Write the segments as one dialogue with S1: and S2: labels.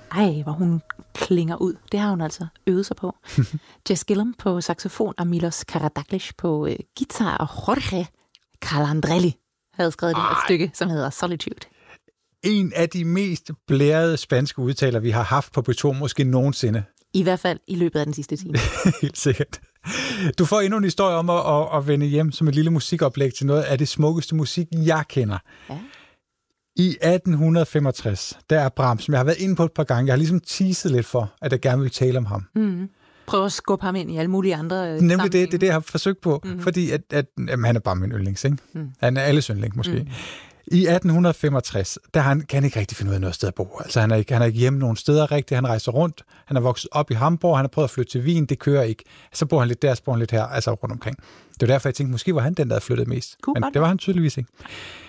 S1: Ej, hvor hun klinger ud. Det har hun altså øvet sig på. Jess Gillum på saxofon og Milos Karadaklis på guitar og Jorge Calandrelli havde skrevet det her stykke, som hedder Solitude.
S2: En af de mest blærede spanske udtaler, vi har haft på P2 måske nogensinde.
S1: I hvert fald i løbet af den sidste time.
S2: Helt sikkert. Du får endnu en historie om at vende hjem som et lille musikoplæg til noget af det smukkeste musik, jeg kender. Ja. I 1865, der er Brahms, som jeg har været inde på et par gange. Jeg har ligesom teaset lidt for, at jeg gerne vil tale om ham.
S1: Mm. Prøv at skubbe ham ind i alle mulige andre
S2: Nemlig det er det, jeg har forsøgt på. Fordi jamen, han er bare min yndlings, ikke? Han er alles yndling, måske. I 1865, kan han ikke rigtig finde ud af noget sted at bo. Altså, han er ikke hjemme nogen steder rigtigt. Han rejser rundt. Han er vokset op i Hamburg. Han har prøvet at flytte til Wien. Det kører ikke. Så bor han lidt der, så bor han lidt her, altså rundt omkring. Det var derfor, jeg tænkte, måske var han den, der havde flyttet mest. Men det var han tydeligvis ikke.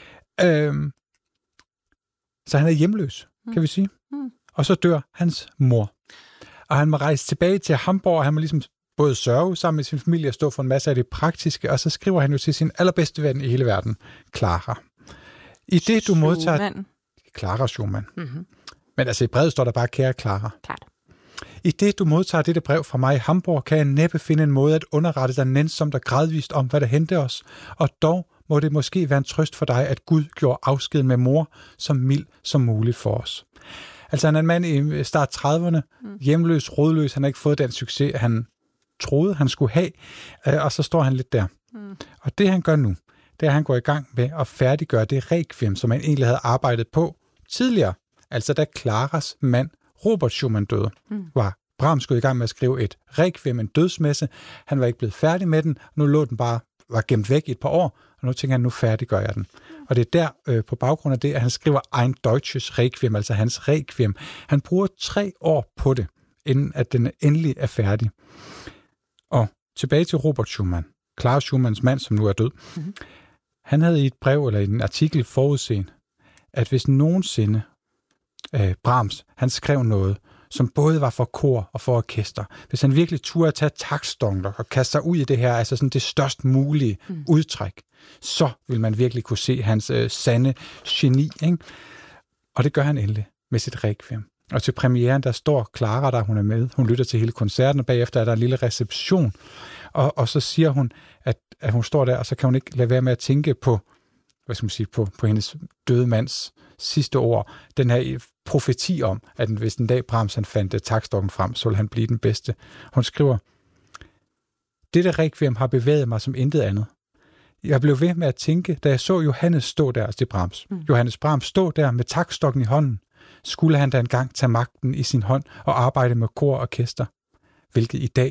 S2: Så han er hjemløs, kan vi sige. Og så dør hans mor. Og han må rejse tilbage til Hamburg, og han må ligesom både sørge sammen med sin familie og stå for en masse af det praktiske, og så skriver han jo til sin allerbedste ven i hele verden, Clara. I det, du modtager... Clara Schumann. Men altså i brevet står der bare, kære Clara.
S1: Klart.
S2: I det, du modtager dette brev fra mig i Hamburg, kan jeg næppe finde en måde at underrette dig nænsomt og gradvist om, hvad der hente os. Og dog må det måske være en trøst for dig, at Gud gjorde afskeden med mor så mild som muligt for os. Altså han er en mand i start 30'erne, hjemløs, rådløs, han har ikke fået den succes, han troede, han skulle have, og så står han lidt der. Og det han gør nu, det er, at han går i gang med at færdiggøre det requiem, som han egentlig havde arbejdet på tidligere. Altså da Claras mand, Robert Schumann, døde, var Brahms gået i gang med at skrive et requiem, en dødsmesse. Han var ikke blevet færdig med den, nu lå den bare, var gemt væk i et par år, og nu tænker han, nu færdiggør jeg den. Og det er der, på baggrund af det, at han skriver Ein Deutsches Requiem, altså hans requiem. Han bruger 3 år på det, inden at den endelig er færdig. Og tilbage til Robert Schumann, Clara Schumanns mand, som nu er død. Han havde i et brev eller i en artikel forudset, at hvis nogensinde Brahms, han skrev noget, som både var for kor og for orkester. Hvis han virkelig turde at tage taktstokken og kaste sig ud i det her, altså sådan det størst mulige udtræk, så vil man virkelig kunne se hans sande geni, ikke? Og det gør han endelig med sit requiem. Og til premieren, der står Clara, der hun er med. Hun lytter til hele koncerten, og bagefter er der en lille reception. Og så siger hun, at hun står der, og så kan hun ikke lade være med at tænke på, hvad skal man sige, på hendes døde mands sidste ord. Den her profeti om, at hvis en dag Brahms han fandt taktstokken frem, så ville han blive den bedste. Hun skriver, dette requiem har bevæget mig som intet andet. Jeg blev ved med at tænke, da jeg så Johannes stå der, altså det Brahms. Johannes Brahms stå der med taktstokken i hånden. Skulle han da engang tage magten i sin hånd og arbejde med kor og orkester, hvilket i dag